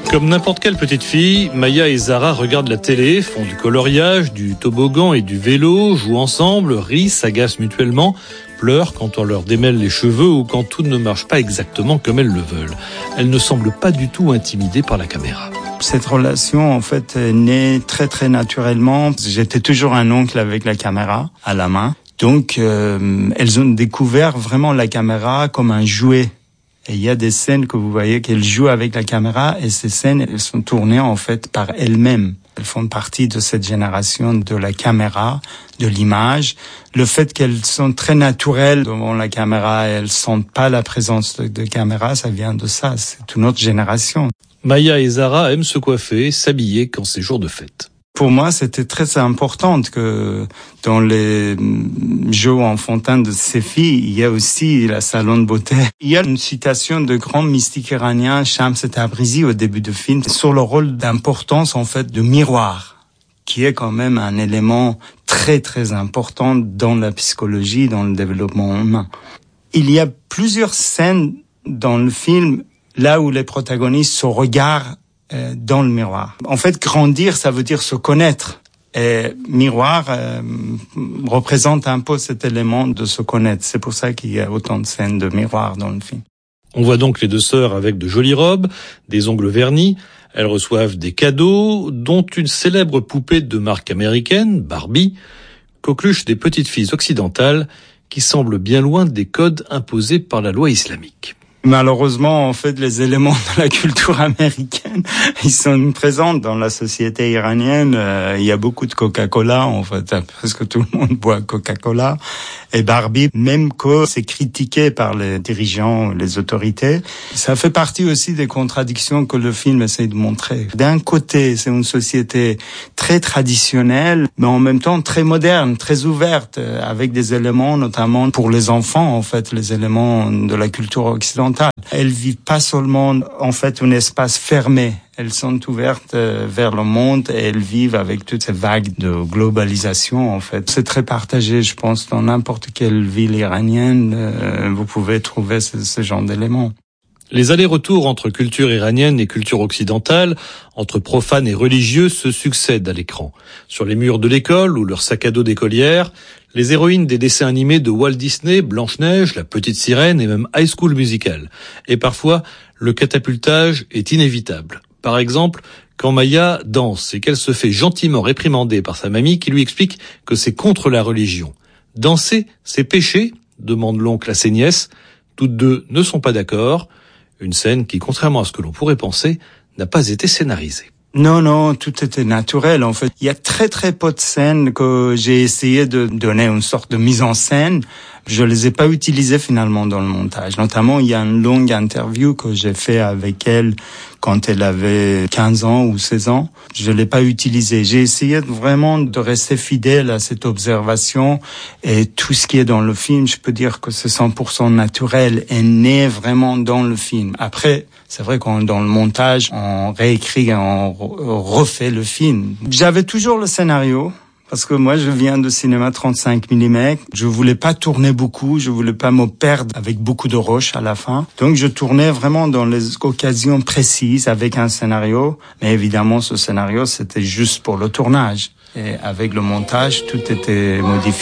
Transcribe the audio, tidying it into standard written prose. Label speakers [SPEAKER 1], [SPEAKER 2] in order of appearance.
[SPEAKER 1] Comme n'importe quelle petite fille, Maya et Zara regardent la télé, font du coloriage, du toboggan et du vélo, jouent ensemble, rient, s'agacent mutuellement, pleurent quand on leur démêle les cheveux ou quand tout ne marche pas exactement comme elles le veulent. Elles ne semblent pas du tout intimidées par la caméra.
[SPEAKER 2] Cette relation, en fait, est née très très naturellement. J'étais toujours un oncle avec la caméra à la main. Donc, elles ont découvert vraiment la caméra comme un jouet. Et il y a des scènes que vous voyez qu'elles jouent avec la caméra et ces scènes, elles sont tournées en fait par elles-mêmes. Elles font partie de cette génération de la caméra, de l'image. Le fait qu'elles sont très naturelles devant la caméra et elles sentent pas la présence de caméra, ça vient de ça. C'est une autre génération.
[SPEAKER 1] Maya et Zara aiment se coiffer, s'habiller quand c'est jour de fête.
[SPEAKER 2] Pour moi, c'était très important que dans les jeux enfantins de ces filles, il y a aussi la salon de beauté. Il y a une citation de grand mystique iranien, Shams Tabrizi, au début du film, sur le rôle d'importance, en fait, de miroir, qui est quand même un élément très, très important dans la psychologie, dans le développement humain. Il y a plusieurs scènes dans le film là où les protagonistes se regardent dans le miroir. En fait, grandir, ça veut dire se connaître. Et miroir représente un peu cet élément de se connaître. C'est pour ça qu'il y a autant de scènes de miroir dans le film.
[SPEAKER 1] On voit donc les deux sœurs avec de jolies robes, des ongles vernis. Elles reçoivent des cadeaux, dont une célèbre poupée de marque américaine, Barbie, coqueluche des petites filles occidentales qui semblent bien loin des codes imposés par la loi islamique.
[SPEAKER 2] Malheureusement, en fait, les éléments de la culture américaine, ils sont présents dans la société iranienne. Il y a beaucoup de Coca-Cola, en fait. Presque tout le monde boit Coca-Cola. Et Barbie, même que c'est critiqué par les dirigeants, les autorités, ça fait partie aussi des contradictions que le film essaie de montrer. D'un côté, c'est une société très traditionnelle, mais en même temps très moderne, très ouverte, avec des éléments, notamment pour les enfants, en fait, les éléments de la culture occidentale. Elles vivent pas seulement, en fait, un espace fermé. Elles sont ouvertes vers le monde et elles vivent avec toutes ces vagues de globalisation, en fait. C'est très partagé, je pense, dans n'importe quelle ville iranienne, vous pouvez trouver ce genre d'éléments.
[SPEAKER 1] Les allers-retours entre culture iranienne et culture occidentale, entre profanes et religieux, se succèdent à l'écran. Sur les murs de l'école ou leurs sacs à dos d'écolières, les héroïnes des dessins animés de Walt Disney, Blanche-Neige, La Petite Sirène et même High School Musical. Et parfois, le catapultage est inévitable. Par exemple, quand Maya danse et qu'elle se fait gentiment réprimander par sa mamie qui lui explique que c'est contre la religion. Danser, c'est péché, demande l'oncle à ses nièces. Toutes deux ne sont pas d'accord. Une scène qui, contrairement à ce que l'on pourrait penser, n'a pas été scénarisée.
[SPEAKER 2] Non, tout était naturel, en fait. Il y a très très peu de scènes que j'ai essayé de donner une sorte de mise en scène. Je les ai pas utilisées finalement dans le montage. Notamment, il y a une longue interview que j'ai fait avec elle quand elle avait 15 ans ou 16 ans. Je l'ai pas utilisée. J'ai essayé vraiment de rester fidèle à cette observation et tout ce qui est dans le film, je peux dire que c'est 100% naturel et né vraiment dans le film. Après, c'est vrai qu'on dans le montage, on réécrit, on refait le film. J'avais toujours le scénario. Parce que moi, je viens de cinéma 35 mm. Je voulais pas tourner beaucoup. Je voulais pas me perdre avec beaucoup de rush à la fin. Donc, je tournais vraiment dans les occasions précises avec un scénario. Mais évidemment, ce scénario, c'était juste pour le tournage. Et avec le montage, tout était modifié.